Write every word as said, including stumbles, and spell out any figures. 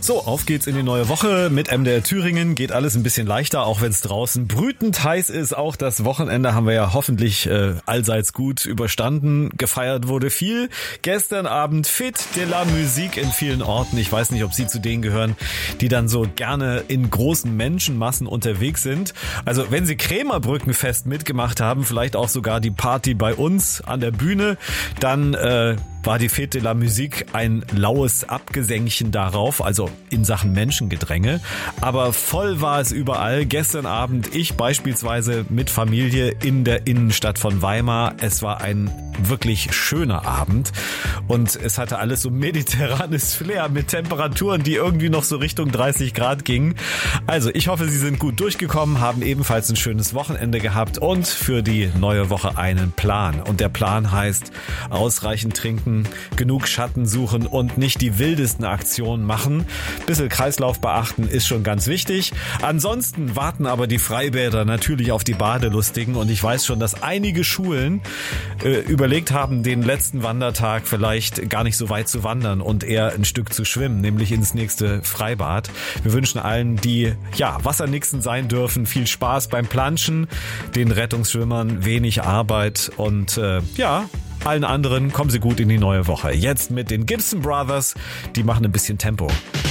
So, auf geht's in die neue Woche mit M D R Thüringen. Geht alles ein bisschen leichter, auch wenn es draußen brütend heiß ist. Auch das Wochenende haben wir ja hoffentlich äh, allseits gut überstanden. Gefeiert wurde viel. Gestern Abend Fête de la Musique in vielen Orten. Ich weiß nicht, ob Sie zu denen gehören, die dann so gerne in großen Menschenmassen unterwegs sind. Also wenn Sie Krämerbrückenfest mitgemacht haben, vielleicht auch sogar die Party bei uns an der Bühne, dann äh, war die Fête de la Musique ein laues Abgesenkchen darauf, also in Sachen Menschengedränge. Aber voll war es überall. Gestern Abend ich beispielsweise mit Familie in der Innenstadt von Weimar. Es war ein wirklich schöner Abend und es hatte alles so mediterranes Flair mit Temperaturen, die irgendwie noch so Richtung dreißig Grad gingen. Also ich hoffe, Sie sind gut durchgekommen, haben ebenfalls ein schönes Wochenende gehabt und für die neue Woche einen Plan. Und der Plan heißt, ausreichend trinken, genug Schatten suchen und nicht die wildesten Aktionen machen. Bisschen Kreislauf beachten ist schon ganz wichtig. Ansonsten warten aber die Freibäder natürlich auf die Badelustigen und ich weiß schon, dass einige Schulen äh, überlegt haben, den letzten Wandertag vielleicht gar nicht so weit zu wandern und eher ein Stück zu schwimmen, nämlich ins nächste Freibad. Wir wünschen allen, die ja Wassernixen sein dürfen, viel Spaß beim Planschen, den Rettungsschwimmern wenig Arbeit und äh, ja, allen anderen kommen Sie gut in die neue Woche. Jetzt mit den Gibson Brothers, die machen ein bisschen Tempo.